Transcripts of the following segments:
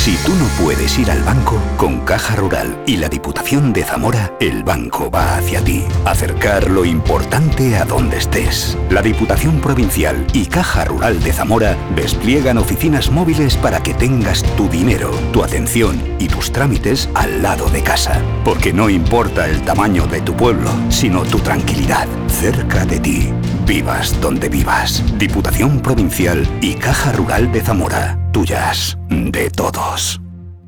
Si tú no puedes ir al banco, con Caja Rural y la Diputación de Zamora, el banco va hacia ti. Acercar lo importante a donde estés. La Diputación Provincial y Caja Rural de Zamora despliegan oficinas móviles para que tengas tu dinero, tu atención y tus trámites al lado de casa. Porque no importa el tamaño de tu pueblo, sino tu tranquilidad, cerca de ti. Vivas donde vivas. Diputación Provincial y Caja Rural de Zamora. Tuyas, de todos.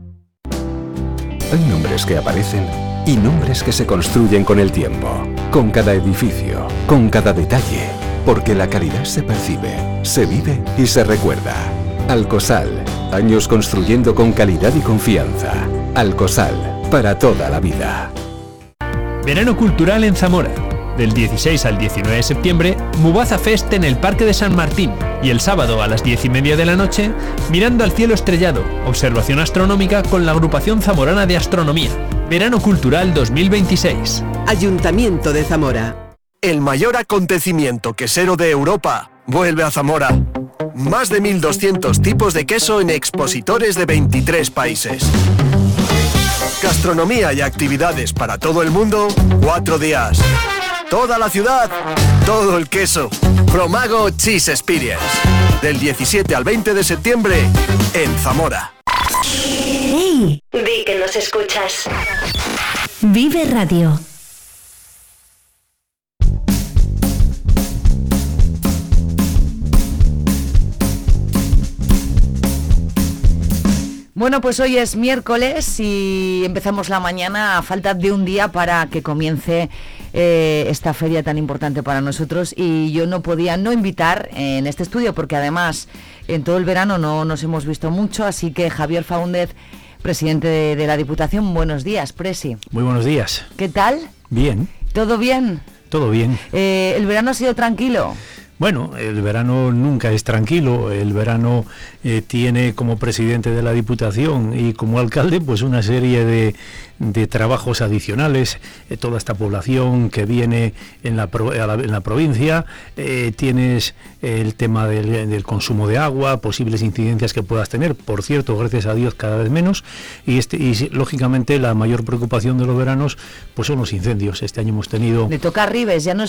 Hay nombres que aparecen y nombres que se construyen con el tiempo, con cada edificio, con cada detalle, porque la calidad se percibe, se vive y se recuerda. Alcosal, años construyendo con calidad y confianza. Alcosal, para toda la vida. Verano cultural en Zamora. Del 16 al 19 de septiembre, Mubaza Fest en el Parque de San Martín. Y el sábado a las 10:30 de la noche, Mirando al cielo estrellado, observación astronómica con la agrupación zamorana de astronomía. Verano cultural 2026. Ayuntamiento de Zamora. El mayor acontecimiento quesero de Europa vuelve a Zamora. Más de 1.200 tipos de queso en expositores de 23 países. Gastronomía y actividades para todo el mundo, 4 días. Toda la ciudad, todo el queso. Fromago Cheese Experience. Del 17 al 20 de septiembre en Zamora. ¡Hey! Di que nos escuchas. Vive Radio. Bueno, pues hoy es miércoles y empezamos la mañana a falta de un día para que comience esta feria tan importante para nosotros, y yo no podía no invitar en este estudio porque además en todo el verano no nos hemos visto mucho, así que Javier Faúndez, presidente de la Diputación, buenos días, Presi. Muy buenos días. ¿Qué tal? Bien. ¿Todo bien? Todo bien. ¿El verano ha sido tranquilo? Bueno, el verano nunca es tranquilo. El verano tiene como presidente de la Diputación y como alcalde pues una serie de trabajos adicionales. Toda esta población que viene en la provincia, tienes el tema del consumo de agua, posibles incidencias que puedas tener, por cierto, gracias a Dios cada vez menos, y lógicamente la mayor preocupación de los veranos pues son los incendios. Este año hemos tenido... Le toca a Ribes, ya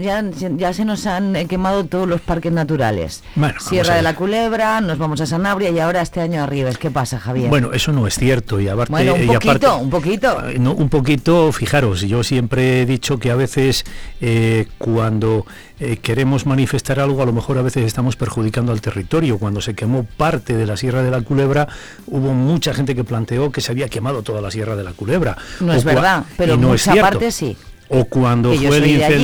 se nos han quemado todos los parques naturales. Bueno, Sierra de la Culebra, nos vamos a Sanabria y ahora este año a Ribes. ¿Qué pasa, Javier? Bueno, eso no es cierto, y aparte... Bueno, un poquito. No, un poquito, fijaros, yo siempre he dicho que a veces cuando queremos manifestar algo, a lo mejor a veces estamos perjudicando al territorio. Cuando se quemó parte de la Sierra de la Culebra, hubo mucha gente que planteó que se había quemado toda la Sierra de la Culebra. No es verdad, pero mucha parte sí. O cuando fue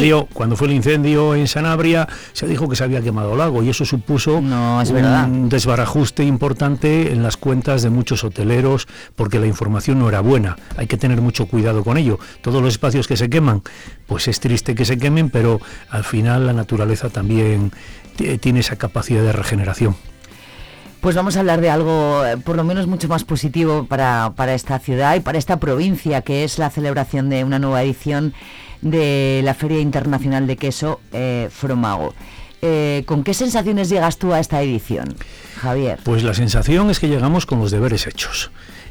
el incendio en Sanabria, se dijo que se había quemado el lago, y eso supuso un desbarajuste importante en las cuentas de muchos hoteleros, porque la información no era buena. Hay que tener mucho cuidado con ello. Todos los espacios que se queman, pues es triste que se quemen, pero al final la naturaleza también tiene esa capacidad de regeneración. Pues vamos a hablar de algo por lo menos mucho más positivo para esta ciudad y para esta provincia, que es la celebración de una nueva edición de la Feria Internacional de Queso Fromago. ¿Con qué sensaciones llegas tú a esta edición, Javier? Pues la sensación es que llegamos con los deberes hechos.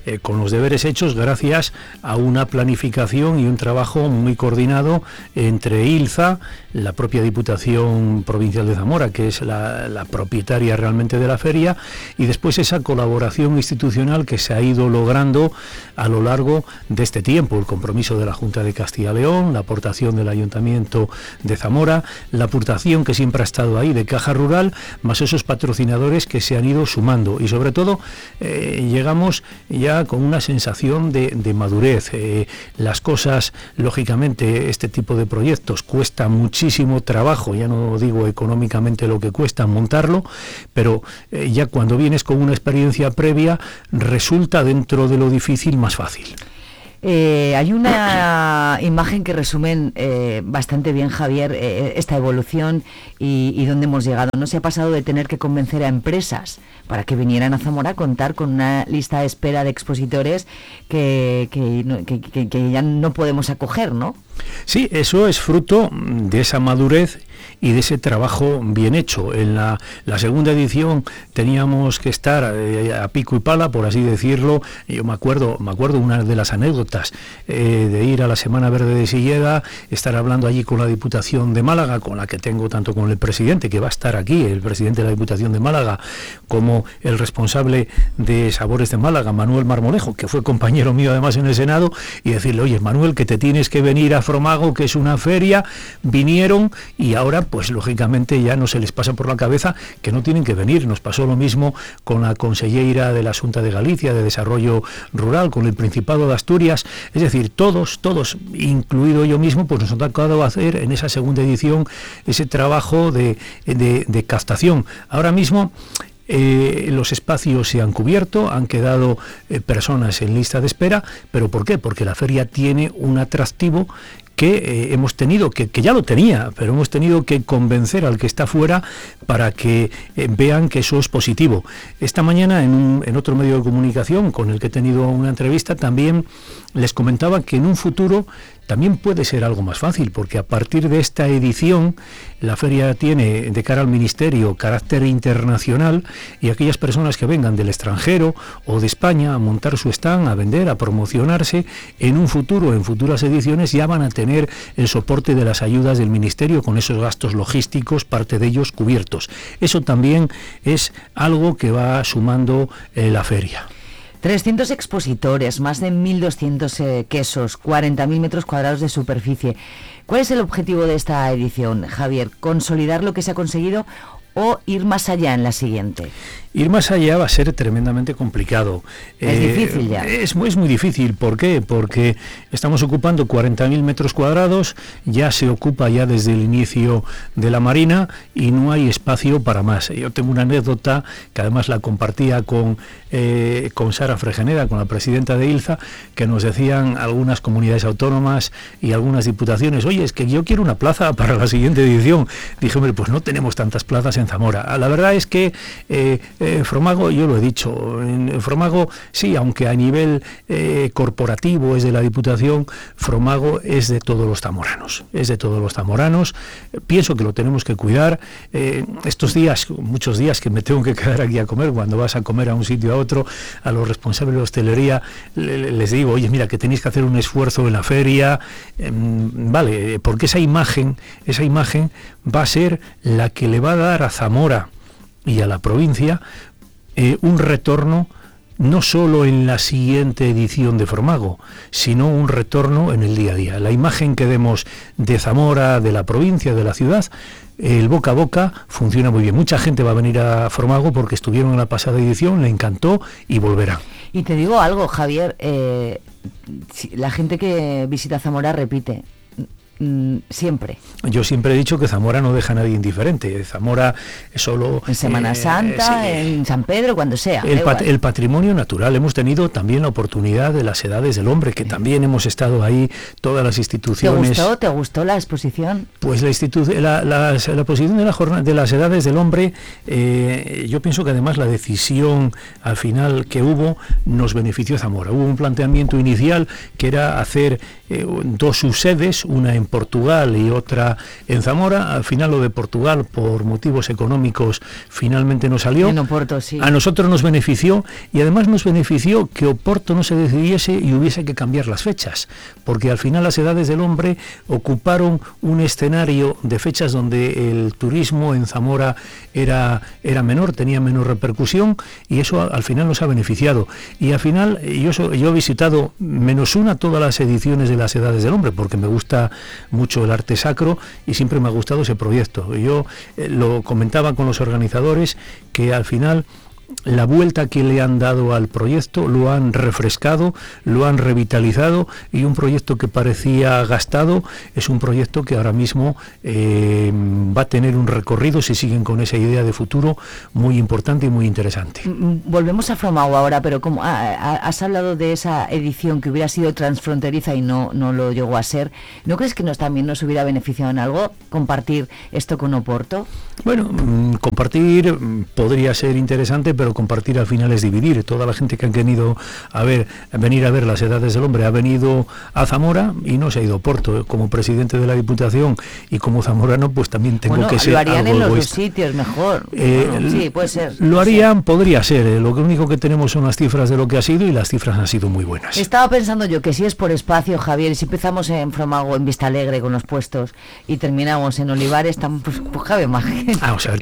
Gracias a una planificación y un trabajo muy coordinado entre ILZA, la propia Diputación Provincial de Zamora, que es la propietaria realmente de la feria, y después esa colaboración institucional que se ha ido logrando a lo largo de este tiempo. El compromiso de la Junta de Castilla y León, la aportación del Ayuntamiento de Zamora, la aportación que siempre ha estado ahí de Caja Rural, más esos patrocinadores que se han ido sumando, y sobre todo llegamos ya con una sensación de madurez. Las cosas, lógicamente, este tipo de proyectos cuesta muchísimo trabajo, ya no digo económicamente lo que cuesta montarlo, pero ya cuando vienes con una experiencia previa, resulta dentro de lo difícil más fácil. Hay una imagen que resumen bastante bien, Javier, esta evolución y dónde hemos llegado. No se ha pasado de tener que convencer a empresas para que vinieran a Zamora a contar con una lista de espera de expositores que ya no podemos acoger, ¿no? Sí, eso es fruto de esa madurez y de ese trabajo bien hecho. En la segunda edición teníamos que estar a pico y pala, por así decirlo. Yo me acuerdo una de las anécdotas de ir a la Semana Verde de Silleda, estar hablando allí con la Diputación de Málaga, con la que tengo tanto con el presidente, que va a estar aquí, el presidente de la Diputación de Málaga, como el responsable de Sabores de Málaga, Manuel Marmolejo, que fue compañero mío además en el Senado, y decirle, oye, Manuel, que te tienes que venir a Fromago, que es una feria. Vinieron y ahora pues lógicamente ya no se les pasa por la cabeza que no tienen que venir. Nos pasó lo mismo con la consellera de la Xunta de Galicia de Desarrollo Rural, con el Principado de Asturias. Es decir, todos, incluido yo mismo, pues nos ha tocado hacer en esa segunda edición ese trabajo de captación. Ahora mismo los espacios se han cubierto, han quedado personas en lista de espera, pero ¿por qué? Porque la feria tiene un atractivo que hemos tenido, que ya lo tenía, pero hemos tenido que convencer al que está fuera para que vean que eso es positivo. Esta mañana en otro medio de comunicación con el que he tenido una entrevista también les comentaba que en un futuro también puede ser algo más fácil, porque a partir de esta edición la feria tiene de cara al Ministerio carácter internacional, y aquellas personas que vengan del extranjero o de España a montar su stand, a vender, a promocionarse, en un futuro, en futuras ediciones, ya van a tener el soporte de las ayudas del Ministerio con esos gastos logísticos, parte de ellos cubiertos. Eso también es algo que va sumando la feria. 300 expositores, más de 1.200 quesos, 40.000 metros cuadrados de superficie. ¿Cuál es el objetivo de esta edición, Javier? ¿Consolidar lo que se ha conseguido o ir más allá en la siguiente? Ir más allá va a ser tremendamente complicado. Es difícil ya. Es muy difícil. ¿Por qué? Porque estamos ocupando 40.000 metros cuadrados, ya se ocupa ya desde el inicio de la Marina y no hay espacio para más. Yo tengo una anécdota que además la compartía con Sara Fregeneda, con la presidenta de ILZA, que nos decían algunas comunidades autónomas y algunas diputaciones, oye, es que yo quiero una plaza para la siguiente edición. Dije, hombre, pues no tenemos tantas plazas en Zamora. La verdad es que Fromago, yo lo he dicho, en Fromago sí, aunque a nivel corporativo es de la Diputación, Fromago es de todos los zamoranos, pienso que lo tenemos que cuidar. Estos días, muchos días que me tengo que quedar aquí a comer, cuando vas a comer a un sitio a otro, a los responsables de hostelería les digo, oye, mira, que tenéis que hacer un esfuerzo en la feria, vale, porque esa imagen va a ser la que le va a dar a Zamora y a la provincia un retorno no solo en la siguiente edición de Fromago, sino un retorno en el día a día. La imagen que demos de Zamora, de la provincia, de la ciudad, el boca a boca funciona muy bien. Mucha gente va a venir a Fromago porque estuvieron en la pasada edición, le encantó y volverá. Y te digo algo, Javier, la gente que visita Zamora repite. Siempre. Yo siempre he dicho que Zamora no deja a nadie indiferente. Zamora es solo... En Semana Santa, sí, en San Pedro, cuando sea. El patrimonio natural. Hemos tenido también la oportunidad de las Edades del Hombre, que también hemos estado ahí, todas las instituciones. ¿Te gustó la exposición? Pues la exposición de las Edades del Hombre, yo pienso que además la decisión al final que hubo nos benefició a Zamora. Hubo un planteamiento inicial que era hacer dos subsedes, una en Portugal y otra en Zamora. Al final lo de Portugal, por motivos económicos, finalmente no salió. En Oporto, sí. A nosotros nos benefició, y además nos benefició que Oporto no se decidiese y hubiese que cambiar las fechas, porque al final las Edades del Hombre ocuparon un escenario de fechas donde el turismo en Zamora era menor, tenía menor repercusión, y eso al final nos ha beneficiado. Y al final yo he visitado menos una todas las ediciones de las Edades del Hombre, porque me gusta mucho el arte sacro y siempre me ha gustado ese proyecto. Yo lo comentaba con los organizadores, que al final la vuelta que le han dado al proyecto lo han refrescado, lo han revitalizado, y un proyecto que parecía gastado es un proyecto que ahora mismo va a tener un recorrido, si siguen con esa idea de futuro, muy importante y muy interesante. Volvemos a Fromago ahora, pero como has hablado de esa edición que hubiera sido transfronteriza y no lo llegó a ser, ¿no crees que también nos hubiera beneficiado en algo compartir esto con Oporto? Bueno, compartir podría ser interesante, pero compartir al final es dividir. Toda la gente que ha venido venir a ver las Edades del Hombre ha venido a Zamora y no se ha ido a Porto. Como presidente de la Diputación y como zamorano, pues también tengo que ser lo harían algo en los egoísta. dos sitios mejor. Sí, puede ser. Lo harían, podría ser. Lo único que tenemos son las cifras de lo que ha sido y las cifras han sido muy buenas. Estaba pensando yo que si es por espacio, Javier, y si empezamos en Fromago, en Vista Alegre con los puestos y terminamos en Olivares, pues cabe más gente. O sea,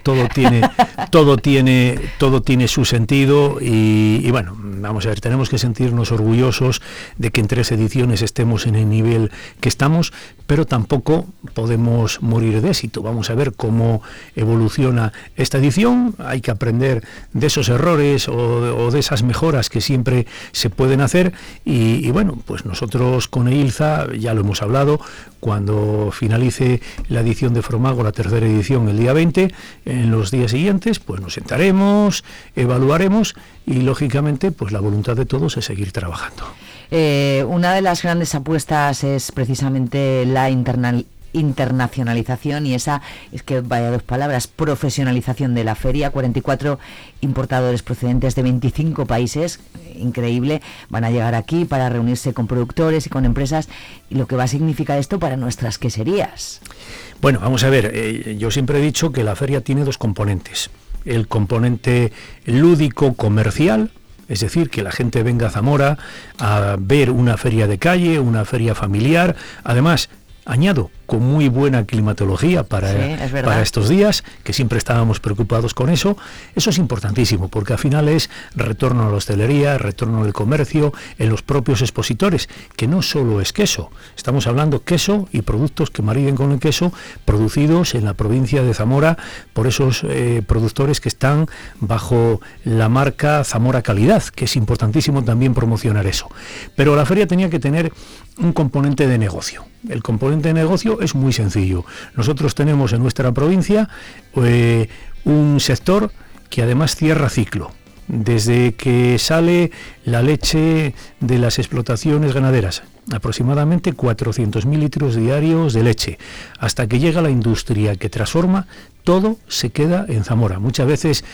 todo tiene su sentido y bueno, vamos a ver, tenemos que sentirnos orgullosos de que en 3 ediciones estemos en el nivel que estamos, pero tampoco podemos morir de éxito. Vamos a ver cómo evoluciona esta edición. Hay que aprender de esos errores o de esas mejoras que siempre se pueden hacer y bueno, pues nosotros con EILZA ya lo hemos hablado. Cuando finalice la edición de Fromago, la 3ª edición, el día 20, en los días siguientes, pues nos sentaremos, evaluaremos y lógicamente pues la voluntad de todos es seguir trabajando. Una de las grandes apuestas es precisamente la internacionalización, y esa es que, vaya 2 palabras, profesionalización de la feria. 44 importadores procedentes de 25 países, increíble, van a llegar aquí para reunirse con productores y con empresas, y lo que va a significar esto para nuestras queserías. Bueno, vamos a ver, yo siempre he dicho que la feria tiene 2 componentes. El componente lúdico comercial, es decir, que la gente venga a Zamora a ver una feria de calle, una feria familiar, además, añado, con muy buena climatología para estos días, que siempre estábamos preocupados con eso. Eso es importantísimo, porque al final es retorno a la hostelería, retorno al comercio, en los propios expositores, que no solo es queso, estamos hablando queso y productos que mariden con el queso, producidos en la provincia de Zamora por esos productores que están bajo la marca Zamora Calidad, que es importantísimo también promocionar eso. Pero la feria tenía que tener un componente de negocio. El componente de negocio es muy sencillo. Nosotros tenemos en nuestra provincia un sector que además cierra ciclo. Desde que sale la leche de las explotaciones ganaderas, aproximadamente 400.000 litros diarios de leche, hasta que llega la industria que transforma, todo se queda en Zamora. Muchas veces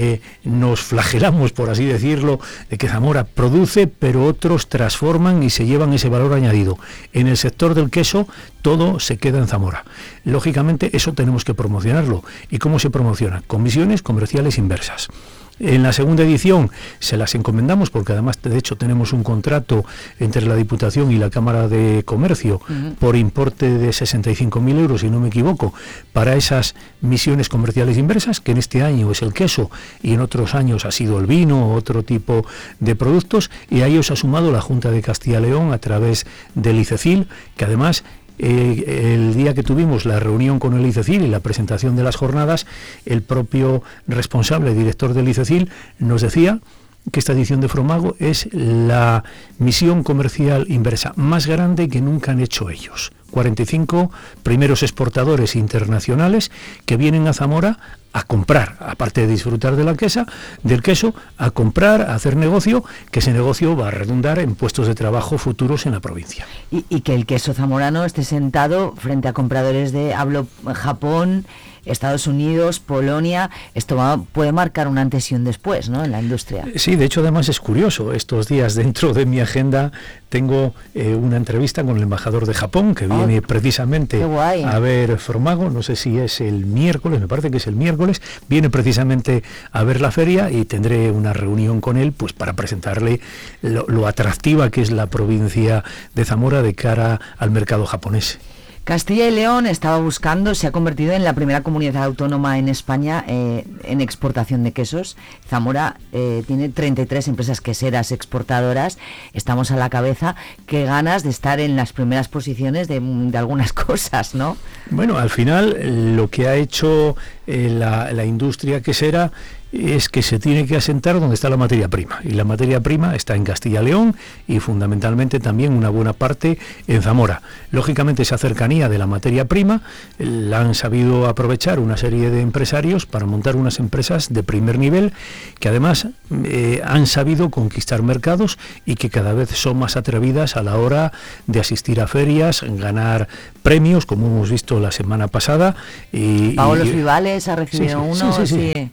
nos flagelamos, por así decirlo, de que Zamora produce, pero otros transforman y se llevan ese valor añadido. En el sector del queso, todo se queda en Zamora. Lógicamente, eso tenemos que promocionarlo. ¿Y cómo se promociona? Con misiones comerciales inversas. En la 2ª edición se las encomendamos, porque además de hecho tenemos un contrato entre la Diputación y la Cámara de Comercio por importe de 65.000 euros, si no me equivoco, para esas misiones comerciales inversas, que en este año es el queso y en otros años ha sido el vino o otro tipo de productos, y a ellos ha sumado la Junta de Castilla y León a través del ICECIL, que además el día que tuvimos la reunión con el ICECIL y la presentación de las jornadas, el propio responsable, director del ICECIL, nos decía que esta edición de Fromago es la misión comercial inversa más grande que nunca han hecho ellos. 45 primeros exportadores internacionales que vienen a Zamora a comprar, aparte de disfrutar de del queso, a comprar, a hacer negocio, que ese negocio va a redundar en puestos de trabajo futuros en la provincia. Y que el queso zamorano esté sentado frente a compradores de Japón, Estados Unidos, Polonia. Esto puede marcar un antes y un después, ¿no?, en la industria. Sí, de hecho además es curioso, estos días dentro de mi agenda tengo una entrevista con el embajador de Japón, que viene precisamente a ver Fromago, no sé si es el miércoles, me parece que es el miércoles, viene precisamente a ver la feria y tendré una reunión con él pues para presentarle lo atractiva que es la provincia de Zamora de cara al mercado japonés. Castilla y León se ha convertido en la primera comunidad autónoma en España en exportación de quesos. Zamora tiene 33 empresas queseras exportadoras, estamos a la cabeza. Qué ganas de estar en las primeras posiciones de algunas cosas, ¿no? Bueno, al final lo que ha hecho la industria quesera es que se tiene que asentar donde está la materia prima, y la materia prima está en Castilla y León y fundamentalmente también una buena parte en Zamora. Lógicamente esa cercanía de la materia prima la han sabido aprovechar una serie de empresarios para montar unas empresas de primer nivel que además han sabido conquistar mercados y que cada vez son más atrevidas a la hora de asistir a ferias, ganar premios, como hemos visto la semana pasada. Paolo Fibales ha recibido uno.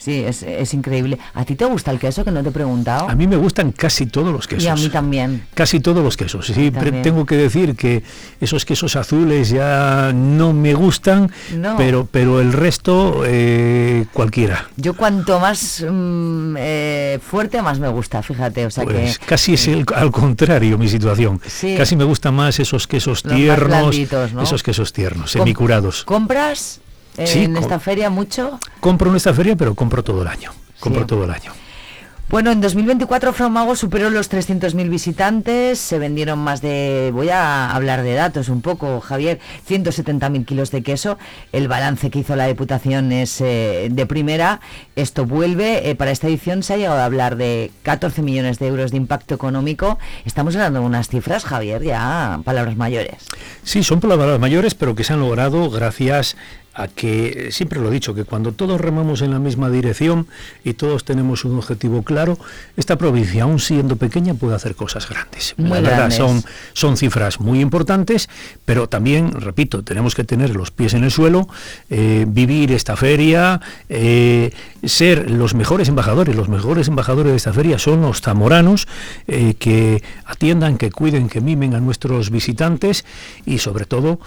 Sí, es increíble. ¿A ti te gusta el queso, que no te he preguntado? A mí me gustan casi todos los quesos. Y a mí también. Casi todos los quesos. Sí, tengo que decir que esos quesos azules ya no me gustan, no. pero el resto cualquiera. Yo cuanto más fuerte, más me gusta, fíjate. O sea pues que casi es al contrario mi situación. Sí. Casi me gustan más esos quesos tiernos, blanditos, ¿no? Esos quesos tiernos, semicurados. ¿Compras en esta feria mucho? Compro en esta feria, pero compro todo el año. Todo el año. Bueno, en 2024 Fromago superó los 300.000 visitantes, se vendieron más de, voy a hablar de datos un poco, Javier, 170.000 kilos de queso. El balance que hizo la Diputación es de primera. Esto vuelve, para esta edición se ha llegado a hablar de 14 millones de euros de impacto económico. Estamos hablando de unas cifras, Javier, ya palabras mayores. Sí, son palabras mayores, pero que se han logrado gracias a que, siempre lo he dicho, que cuando todos remamos en la misma dirección y todos tenemos un objetivo claro, esta provincia, aún siendo pequeña, puede hacer cosas grandes. La verdad, son cifras muy importantes, pero también, repito, tenemos que tener los pies en el suelo, vivir esta feria, ser los mejores embajadores. Los mejores embajadores de esta feria son los zamoranos, que atiendan, que cuiden, que mimen a nuestros visitantes y, sobre todo,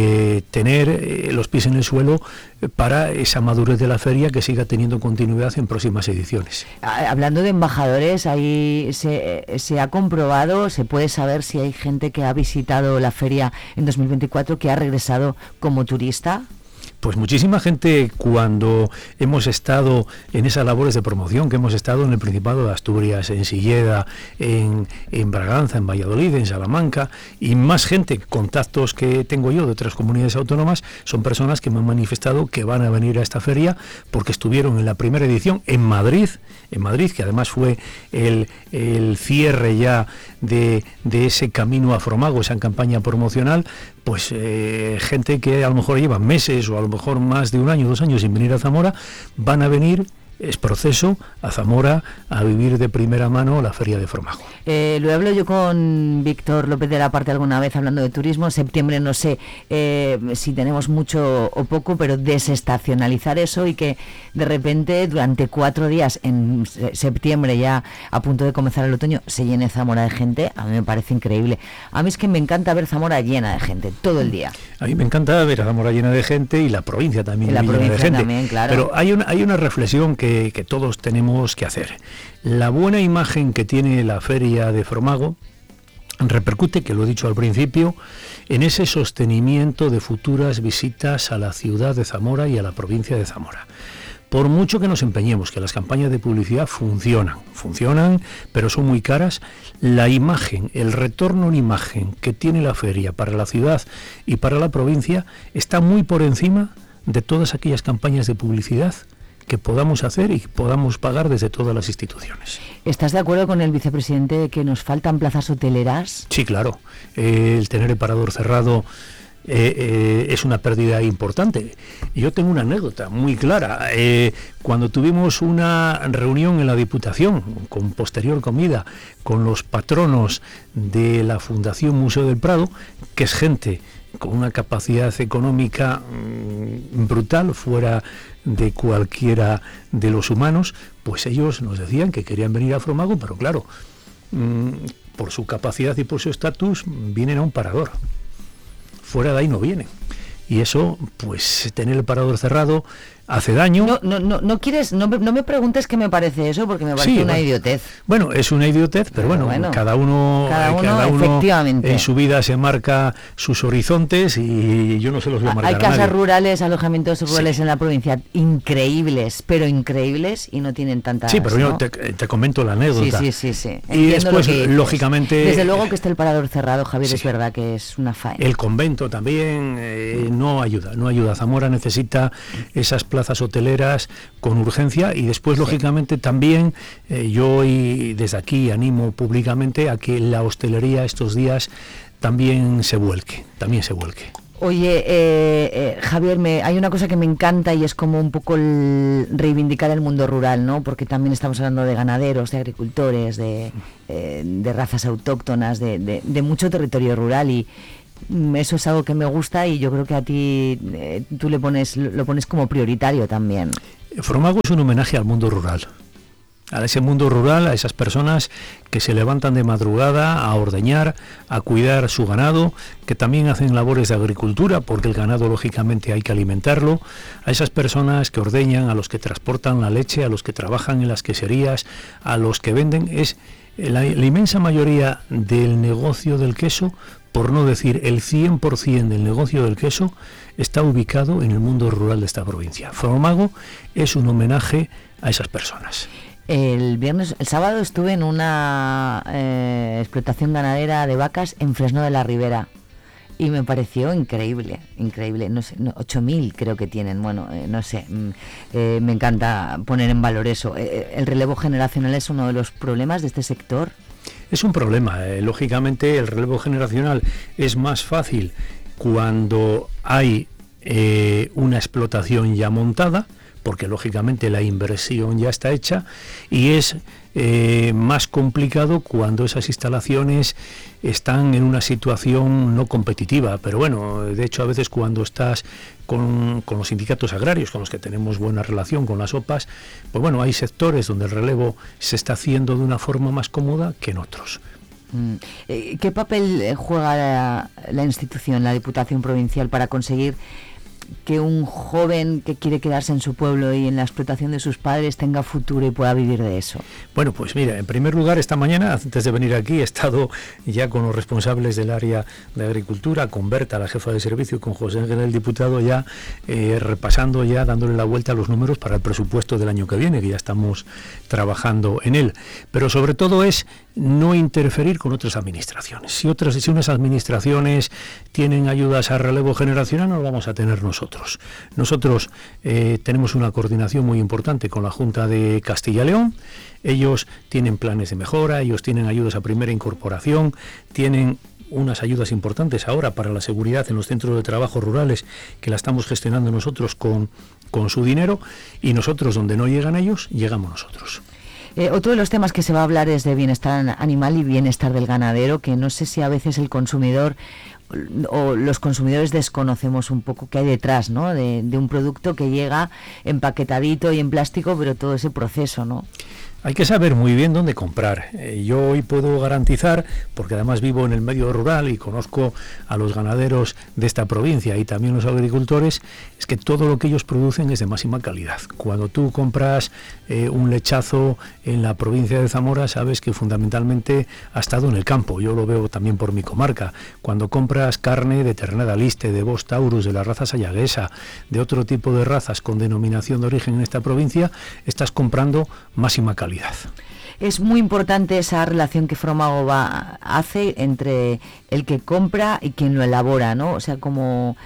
tener los pies en el suelo para esa madurez de la feria que siga teniendo continuidad en próximas ediciones. Hablando de embajadores, ahí se ha comprobado, se puede saber si hay gente que ha visitado la feria en 2024 que ha regresado como turista. Pues muchísima gente, cuando hemos estado en esas labores de promoción, que hemos estado en el Principado de Asturias, en Silleda, en Braganza, en Valladolid, en Salamanca, y más gente, contactos que tengo yo de otras comunidades autónomas, son personas que me han manifestado que van a venir a esta feria porque estuvieron en la primera edición en Madrid, que además fue el cierre ya de ese camino a Fromago, esa campaña promocional. Pues gente que a lo mejor lleva meses o a lo mejor más de un año, 2 años sin venir a Zamora, van a venir, es proceso, a Zamora a vivir de primera mano la feria de Fromago. Lo hablo yo con Víctor López de la Parte alguna vez hablando de turismo. En septiembre no sé si tenemos mucho o poco, pero desestacionalizar eso y que de repente durante 4 días en septiembre, ya a punto de comenzar el otoño, se llene Zamora de gente, a mí me parece increíble. A mí es que me encanta ver Zamora llena de gente todo el día. A mí me encanta ver a Zamora llena de gente y la provincia también llena de gente. También, claro. Pero hay una reflexión que todos tenemos que hacer. La buena imagen que tiene la feria de Fromago repercute, que lo he dicho al principio, en ese sostenimiento de futuras visitas a la ciudad de Zamora y a la provincia de Zamora. Por mucho que nos empeñemos, que las campañas de publicidad funcionan, pero son muy caras, la imagen, el retorno en imagen que tiene la feria para la ciudad y para la provincia está muy por encima de todas aquellas campañas de publicidad que podamos hacer y que podamos pagar desde todas las instituciones. ¿Estás de acuerdo con el vicepresidente de que nos faltan plazas hoteleras? Sí, claro. El tener el parador cerrado es una pérdida importante. Yo tengo una anécdota muy clara. Cuando tuvimos una reunión en la Diputación, con posterior comida, con los patronos de la Fundación Museo del Prado, que es gente con una capacidad económica brutal, fuera de cualquiera de los humanos, pues ellos nos decían que querían venir a Fromago, pero claro, por su capacidad y por su estatus, vienen a un parador. Fuera de ahí no vienen. Y eso, pues, tener el parador cerrado hace daño. No me preguntes qué me parece eso, porque me parece una idiotez. Bueno, es una idiotez, pero bueno, cada uno efectivamente en su vida se marca sus horizontes y yo no se los voy a marcar. Hay casas rurales, alojamientos rurales en la provincia increíbles, pero increíbles, y no tienen tantas. Sí, pero yo te comento la anécdota. Sí. Y después, lógicamente, desde luego que esté el parador cerrado, Javier, es verdad que es una faena. El convento también no ayuda. Zamora necesita esas plazas hoteleras con urgencia y después, lógicamente, también yo y desde aquí animo públicamente a que la hostelería estos días también se vuelque. Oye, Javier, hay una cosa que me encanta y es como un poco reivindicar el mundo rural, ¿no? Porque también estamos hablando de ganaderos, de agricultores, de razas autóctonas, de mucho territorio rural, y eso es algo que me gusta y yo creo que a ti lo pones como prioritario también. Fromago es un homenaje al mundo rural. A ese mundo rural, a esas personas que se levantan de madrugada a ordeñar, a cuidar su ganado, que también hacen labores de agricultura, porque el ganado lógicamente hay que alimentarlo, a esas personas que ordeñan, a los que transportan la leche, a los que trabajan en las queserías, a los que venden. Es la inmensa mayoría del negocio del queso, por no decir el 100% del negocio del queso, está ubicado en el mundo rural de esta provincia. Fromago es un homenaje a esas personas. El sábado estuve en una explotación ganadera de vacas en Fresno de la Ribera y me pareció increíble, no sé, 8.000 creo que tienen, bueno, no sé, me encanta poner en valor eso. ¿El relevo generacional es uno de los problemas de este sector? Es un problema, lógicamente el relevo generacional es más fácil cuando hay una explotación ya montada, porque lógicamente la inversión ya está hecha, y es más complicado cuando esas instalaciones están en una situación no competitiva. Pero bueno, de hecho a veces cuando estás con los sindicatos agrarios, con los que tenemos buena relación, con las OPAs, pues bueno, hay sectores donde el relevo se está haciendo de una forma más cómoda que en otros. ¿Qué papel juega la institución, la Diputación Provincial, para conseguir que un joven que quiere quedarse en su pueblo y en la explotación de sus padres tenga futuro y pueda vivir de eso? Bueno, pues mira, en primer lugar, esta mañana, antes de venir aquí, he estado ya con los responsables del área de agricultura, con Berta, la jefa de servicio, y con José Ángel, el diputado, ya repasando, ya dándole la vuelta a los números para el presupuesto del año que viene, que ya estamos trabajando en él. Pero sobre todo es no interferir con otras administraciones. Si unas administraciones tienen ayudas a relevo generacional, no lo vamos a tener nosotros. Nosotros tenemos una coordinación muy importante con la Junta de Castilla y León. Ellos tienen planes de mejora, ellos tienen ayudas a primera incorporación, tienen unas ayudas importantes ahora para la seguridad en los centros de trabajo rurales, que la estamos gestionando nosotros con su dinero, y nosotros, donde no llegan ellos, llegamos nosotros. Otro de los temas que se va a hablar es de bienestar animal y bienestar del ganadero, que no sé si a veces el consumidor o los consumidores desconocemos un poco qué hay detrás, ¿no? De un producto que llega empaquetadito y en plástico, pero todo ese proceso, ¿no? Hay que saber muy bien dónde comprar. Yo hoy puedo garantizar, porque además vivo en el medio rural y conozco a los ganaderos de esta provincia y también los agricultores, es que todo lo que ellos producen es de máxima calidad. Cuando tú compras un lechazo en la provincia de Zamora, sabes que fundamentalmente ha estado en el campo. Yo lo veo también por mi comarca. Cuando compras carne de ternera liste, de Bos Taurus, de la raza sayaguesa, de otro tipo de razas con denominación de origen en esta provincia, estás comprando máxima calidad. Es muy importante esa relación que Fromago hace entre el que compra y quien lo elabora, ¿no? O sea, como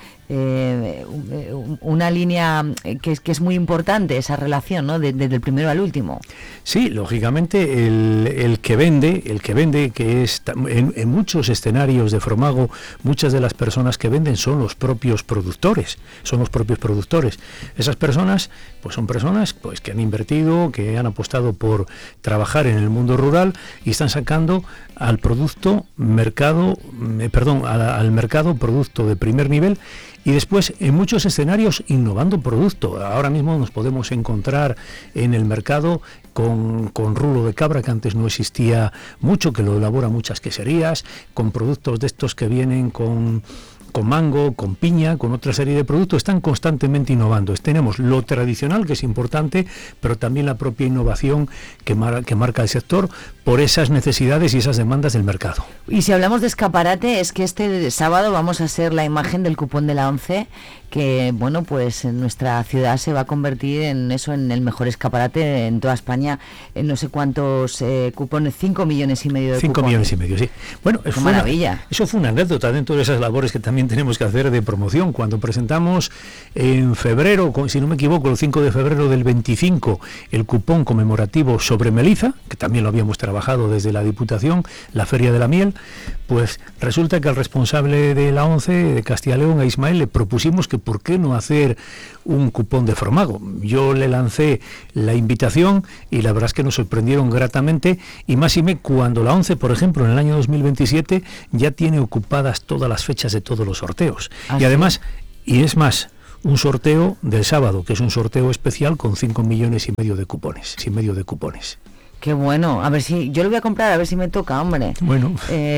una línea que es muy importante, esa relación, ¿no? Desde el primero al último. Sí, lógicamente el que vende, que es en muchos escenarios de Fromago, muchas de las personas que venden son los propios productores. Esas personas, pues son personas pues que han invertido, que han apostado por trabajar en el mundo rural y están sacando al mercado producto de primer nivel. Y después, en muchos escenarios, innovando producto. Ahora mismo nos podemos encontrar en el mercado con rulo de cabra, que antes no existía mucho, que lo elaboran muchas queserías, con productos de estos que vienen con mango, con piña, con otra serie de productos. Están constantemente innovando. Tenemos lo tradicional, que es importante, pero también la propia innovación que marca el sector por esas necesidades y esas demandas del mercado. Y si hablamos de escaparate, es que este sábado vamos a ser la imagen del cupón de la ONCE, que bueno, pues en nuestra ciudad se va a convertir en el mejor escaparate en toda España. En no sé cuántos cupones, 5,5 millones de cupones. 5,5 millones, sí. Bueno, eso fue una anécdota dentro de esas labores que también tenemos que hacer de promoción. Cuando presentamos en febrero, si no me equivoco, el 5 de febrero del 25, el cupón conmemorativo sobre Meliza, que también lo habíamos trabajado desde la Diputación, la Feria de la Miel, pues resulta que al responsable de la ONCE de Castilla y León, a Ismael, le propusimos que por qué no hacer un cupón de Fromago. Yo le lancé la invitación y la verdad es que nos sorprendieron gratamente, y máxime cuando la ONCE, por ejemplo, en el año 2027 ya tiene ocupadas todas las fechas de todos los sorteos. Y además, y es más, un sorteo del sábado, que es un sorteo especial con 5,5 millones de cupones. Qué bueno, a ver si, yo lo voy a comprar, a ver si me toca, hombre. Bueno.